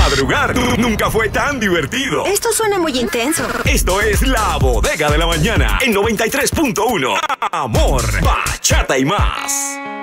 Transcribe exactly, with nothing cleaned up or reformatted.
Madrugar nunca fue tan divertido. Esto suena muy intenso. Esto es La Bodega de la Mañana en noventa y tres punto uno. Amor, bachata y más.